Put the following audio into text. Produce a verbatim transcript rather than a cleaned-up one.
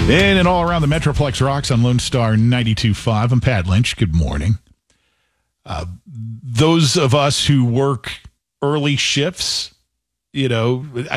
In and all around the Metroplex Rocks on Lone Star ninety-two point five. I'm Pat Lynch. Good morning. Uh, those of us who work early shifts, you know, I,